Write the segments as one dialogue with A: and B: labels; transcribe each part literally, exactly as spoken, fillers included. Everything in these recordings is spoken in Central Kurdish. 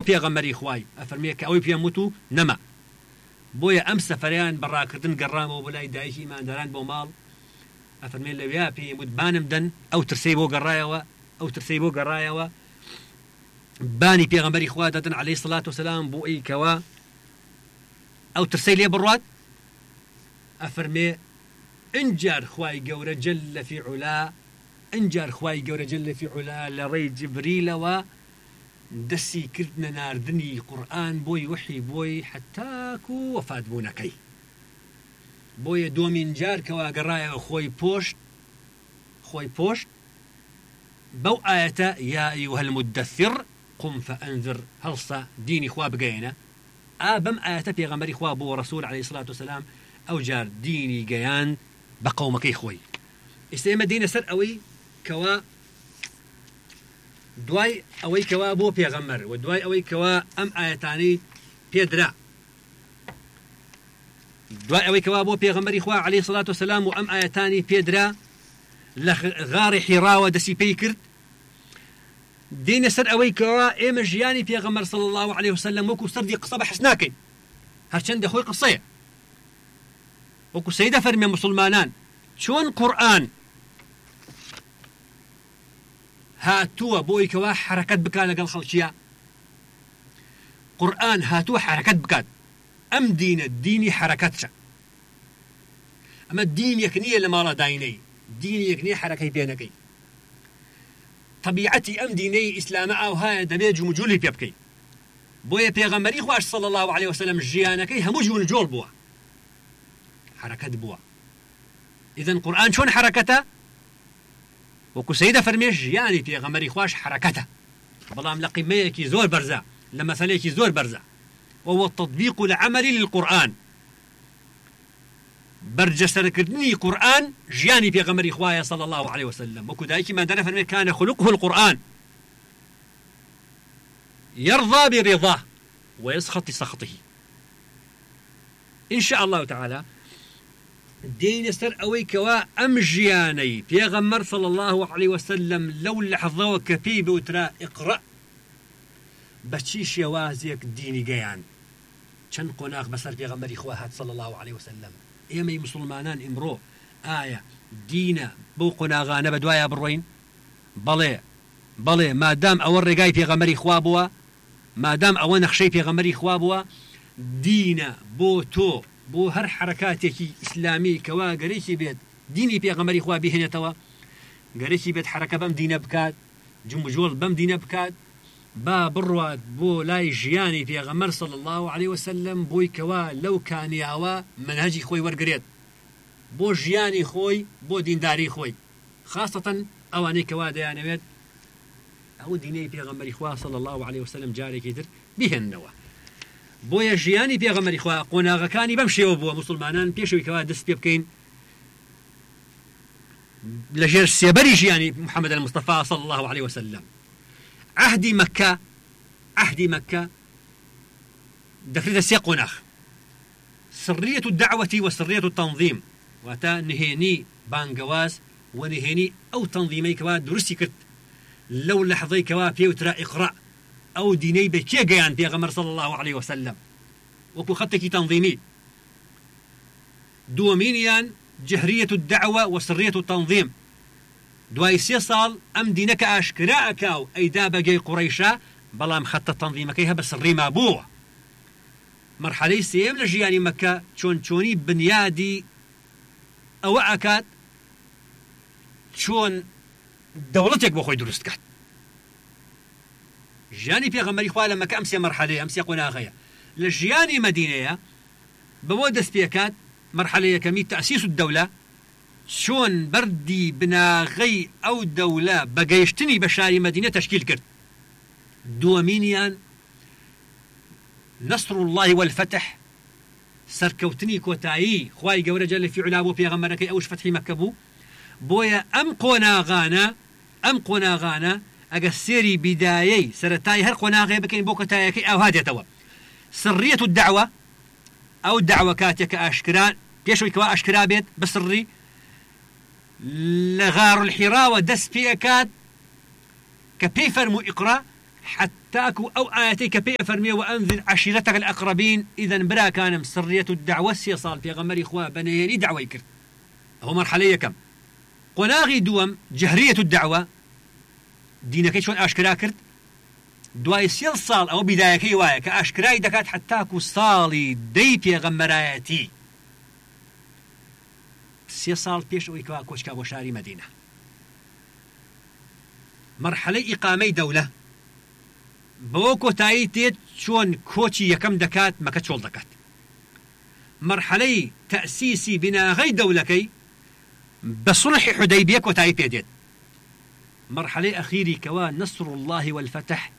A: پێغەمبەری خوای ئەفەرمێ کە ئەوەی پێم وتو نەما بۆیە ئەم سەفەریان بەڕاکردن گەڕامەوە بۆ لای دایکی ئیمانداران بۆ ماڵ ئەفەرمێ لەوێ پێی وت بانم دەن ئەو ترسەی بۆ گەڕایەوە ئەو ترسەی بۆ گەڕایەوە بانی پێغەمبەری خوا دەدەن عەلەیهی سەڵات وسەلام بۆ ئەی کەوا ئەو ترسەی لێ بڕوات ئەفەرمێ ئنجار خوای گەورە جەلە فی عولا ئنجار خوای گەورە جەلە فی عولا لە ڕێی جبریلەوە دەستی کردنە ناردنی قورئان بۆی وحی بۆی حتاکو وەفات بوونەکەی بۆیە دومین جار کەوا گەڕایەوە خۆی پۆشت خۆی پۆشت بەو ئاەتە یا ئەیوهە المدەثر قم فأنذر هەڵسا دینی خوا بگەیەنە ئا بەم ئاەتە پێغەمبەری خوا بۆ ڕەسوول عەلەیهی سەڵات وسەلام ئەو جار دینی گەیان بە قەومەکەی خۆی ئێستا ئێمە دێنە سەر ئەوەی کەوا دوای ئەوەی کەوا بۆ پێغەمبەر و دوای ئەوەی کەوا ئەم ئاەتانەی پێدرا دوای ئەوەی کەوا بۆ پێغەمبەری خوا عەلەیهی سەڵات وسەلام و ئەم ئاەتانی پێدرا لە غاری حیراوە دەسی پێی کرد دێنە سەر ئەوەی کەوا ئێمە ژیانی پێغەمبەر صلی الله علیه وسلم وەکو سەردی قسە بەحث ناکەین هەرچەندە خۆی قسەیە وەکو سەیدە فەرمێ مسلمانان چۆن قورئان هاتووە بۆی کەوا حرەکەت بکات لەگەڵ خەڵکیە قورئان هاتووە حرەکەت بکات ئەم دینە دینی حرەکەتە ئەمە دینێک نییە لە ماڵە داینەی دینێک نییە حرەکەی پێ نەکەی طبیعەتی ئەم دینەی ئیسلامە ئاوهایە دەبێت جومجولی پێ بکەی بۆیە پێغەمبەری خوش صلی الله علیه وسلم ژیانەکەی هەموو جومجۆڵ بووە حرەکەت بووە ئیذەن قورئان چۆن حرەکەتە وەکو سەیدە فەرمێ ژیانی پێغەمبەری خوش حرەکەتە بەڵام لە قیمەیەکی زۆر بەرزە لە مەسەلەیەکی زۆر بەرزە وهو التطبيق العملي للقرآن برجسركردني قرآن جياني بيغمري خوايا صلى الله عليه وسلم وكو دايكي ما دانا فرمي كان خلقه القرآن يرضى برضاه ويسخط سخطه إن شاء الله تعالى دين سر أوي كوا أم جياني بيغمر صلى الله عليه وسلم لو لحظة وكبيب وترى اقرأ بچی شێوازێک دینی گەیان چەند قۆناغ بەسەر پێغەمبەری خوا هات صلی الله عليه وسلم ئێمەی مسلمانان ئیمڕۆ ئایا دینە بەو قۆناغانە بەدوایە بڕۆین بەڵێ بەڵێ مادام ئەوە ڕێگای پێغەمبەری خوا بووە مادام ئەوە نەخشەی پێغەمبەری خوا بووە دینە بۆ تۆ بۆ هەر حرەکاتێکی ئیسلامی کەوا گەرەیکی بێت دینی پێغەمبەری خوا بهێنێتەوە گەرەیکی بێت حرەکە بەم دینە بکات جومجۆڵ بەم دینە بکات با بڕوات بۆ لای ژیانی پێغەمبەر صلی الله عليه وسلم بۆی کەوا لەو کانیاوە منهەجی خۆی وەرگرێت بۆ ژیانی خۆی بۆ دینداری خۆی خاصەتەن ئەوانەی کەوا دەیانەوێت ئەو دینەی پێغەمبەری خوا صلی الله عليه وسلم جارێکی تر بهێننەوە بۆیە ژیانی پێغەمبەری خوا قۆناغەکانی بەم شێوە بووە مسلمانان پێشەوەی کەوا دەست پێ بکەین لەژێر سێبەری ژیانی محەممەد المستەفا صلی الله عليه وسلم عهدي مكة عهدي مكة دفرت سيقوناخ سرية الدعوة وسرية التنظيم واتا نهيني بانقواز ونهيني أو تنظيمي كوا درسي كرت لو لحظي كوا بيوترا إقراء أو ديني بكي قيان بيغمر صلى الله عليه وسلم وكو خطكي تنظيمي دومينيان جهرية الدعوة وسرية التنظيم دوای سێ ساڵ ئەم دینەکە ئاشکرا ئەکاو ئەیدا بەگەی قوڕەیشە بەڵام خەتە تەنظیمەکەی هە بە سڕی مابووە مەرحەلەی سێم لە ژیانی مەکە چۆن چۆنی بنیادی ئەوە ئەکات چۆن دەوڵەتێک بۆ خۆی دروست کات ژیانی پێغەمبەری خوا لە مەکە ئەم سێ مەرحەلەیە ئەم سێ قۆناغەیە لە ژیانی مەدینەیە بەوە دەست پێکات مەرحەلە یەکەمی تەئسیس الدەولە شون بردي بناغي أو دولة بقيشتني بشاري مدينة تشكيل كرت دومينيان نصر الله والفتح سركوتني كوتاي خواي قورة جل في علابو في غمرك أوش فتحي مكبو بويا أم قناغانا أم قناغانا أقسيري بدايي سرتاي هر قناغي بكين بوكتايكي أو هادي توا سرية الدعوة أو الدعوة كاتيك أشكران بيشوي كوا أشكرا بيت بسري لغار الحراوة دس بيكات كبي فرمو إقرأ حتاكو أو آياتي كبي فرمي وأنذر عشيرتك الأقربين. إذا برا كان سرية الدعوة سيصال في غمر إخوة بنيني دعوة يكر هو مرحلة كم قناغي دوم جهرية الدعوة دينك شون أشكرا كرت دواي سيل صال أو بداية كي وايا كأشكراي دكات حتاكو صالي دي في غمراتي سي صال بيش ويكوا كوشكا وشاري مدينة مرحلة إقامة دولة بوكو تايتيت شون كوتشي يكم دكات ما كتشول دكات مرحلة تأسيسي بنا غي دولكي بصلح حديبية كوتاي بيديت مرحلة أخيري كوا نصر الله والفتح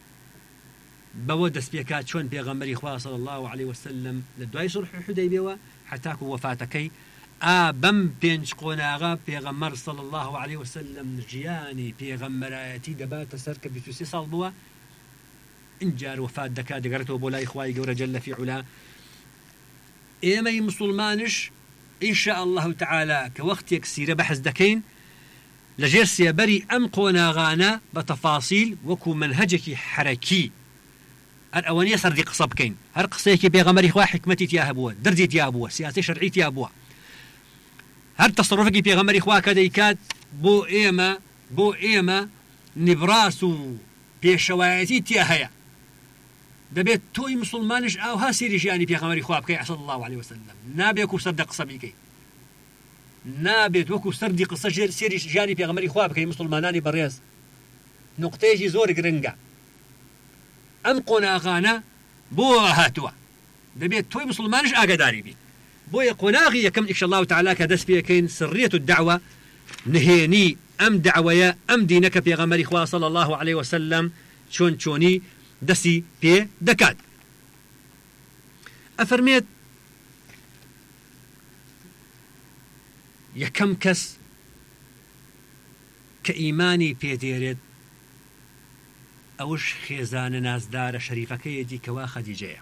A: بودس بيكات شون بيغمري خواه صلى الله عليه وسلم لدواي صلح حديبية حتاكو وفاتكي آبم بينش قناغا بيغمر صلى الله عليه وسلم جياني بيغمراتي دبات سرك بتوسي صلبوا انجار وفات دكا دقرتو بولا إخوائي قورة جل في علا إيمي مسلمانش إن شاء الله تعالى كوقت يكسير بحث دكين لجيرسي بري أم قناغانا بتفاصيل وكو منهجك حركي الأولية سردي قصب كين هر قصيكي بيغمر إخوة حكمتي تيابوا درجي تيابوا سياسي شرعي تيابوا هر تصرفك بيغمر إخوة كديكات بو إيما بو إيما نبراسو بيشوايتي تياهيا دبيت توي مسلمانش أو ها سيري جاني بيغمر إخوة بكي صلى الله عليه وسلم نابيكو سرد قصبيكي نابيت وكو سردي قصة سيري جاني بيغمر إخوة بكي مسلماناني برياز نقطيجي زور قرنقا أم قناغانا بو هاتوا دبيت توي مسلمانش آقداري بي بو قناغي يكم إن شاء الله تعالى كدس بيكين سرية الدعوة نهيني أم دعوية أم دينك بيغمر إخوة صلى الله عليه وسلم شون شوني دسي بي دكاد أفرميت يكم كس كإيماني بيديرد أوش خيزان نازدار شريفة كيدي كوا خديجة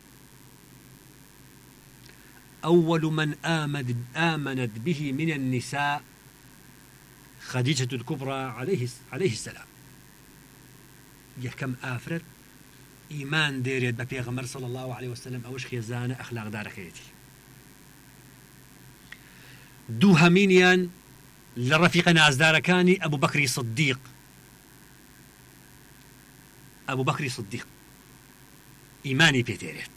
A: أول من آمد آمنت به من النساء خديجة الكبرى عليه عليه السلام يكم آفرت إيمان ديريد ببيغمر صلى الله عليه وسلم أوش خيزان أخلاق دار كيدي دو همينيان لرفيق نازدار كاني أبو بكر الصديق أبو بكر الصديق إيماني بيتيريت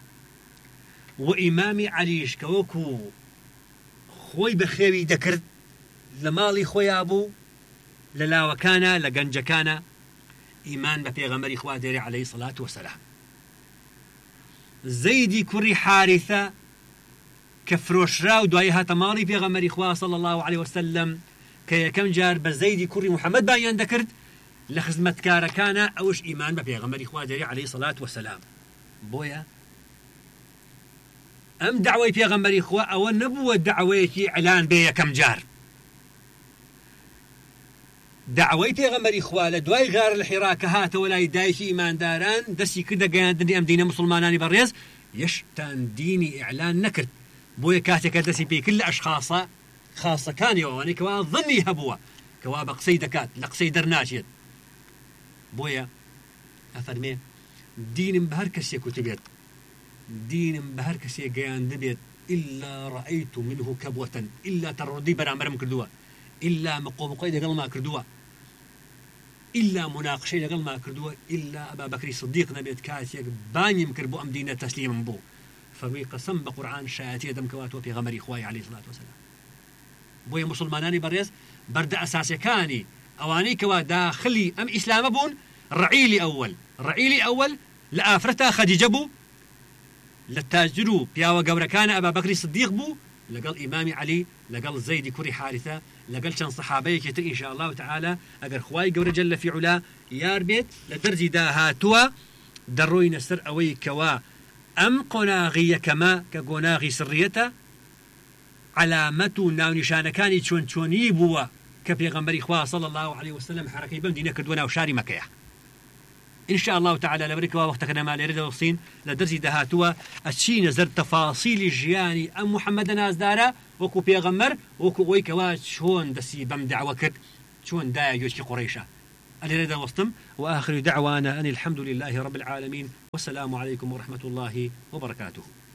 A: وإمامي عليش كوكو خوي بخيوي دكرت لمالي خوي أبو للا وكان لقنج كان إيمان ببيغمر إخوة ديري عليه الصلاة والسلام زيدي كري حارثة كفروش راو دوايها تماري بيغمر إخوة صلى الله عليه وسلم كي كم جار بزيدي كري محمد بايان دكرت لخزمة كارا كان أوش إيمان ببيغمر إخوة ديري عليه الصلاة والسلام بويا أم دعوة بيغمر إخوة أو نبوة دعوة إعلان بيا كم جار دعوة بيغمر إخوة لدواي غار الحراك هات ولا يدايش إيمان داران دسي كده قاندني أم دينا مسلماناني بريز يش تان ديني إعلان نكرت بويا كاتك دسي بي كل أشخاصة خاصة كان يواني كوا ظني هبوا كوا بقصي دكات لقصي درناشيد بويا أفرمي دين بهر كسي كتبت دين بهر كسي قيان دبيت إلا رأيت منه كبوة إلا تردي برامرم كردوا إلا مقوم قيد قل ما كردوا إلا مناقشة قل ما كردوا إلا أبا بكر الصديق نبيت كاسيك باني مكربو أم دين تسليم بو فمي قسم بقرآن شاتي دم كواتو في غمر إخوائي عليه الصلاة والسلام بويا مسلماناني بريز برد أساسي كاني أواني كوا داخلي أم إسلام بون رعيلي أول رعيلي أول لآفرتا خديجة بو للتاجرو بياوة قورة كان أبا بكر الصديق بو لقل إمامي علي لقل زيد كري حارثة لقل شان صحابي كتر إن شاء الله تعالى أقر خواي قورة جل في علا يار بيت لدرجي دا هاتوا دروي نسر أوي كوا أم قناغي كما كقناغي سريتا علامة ناو نشان كاني تشون تشوني بوا كبيغمبري إخوة صلى الله عليه وسلم حركي بم دينا كدونا وشاري مكيا إن شاء الله تعالى لبركوا وقتنا ما لرد وصين لدرجة دهاتوا أتشي نزر تفاصيل الجياني أم محمد نازدارا وكو بيغمر وكو ويكوا شون دسي بم دعوة كد شون دايا يوشي قريشة اللي رد وصتم وآخر دعوانا أن الحمد لله رب العالمين، والسلام عليكم ورحمة الله وبركاته.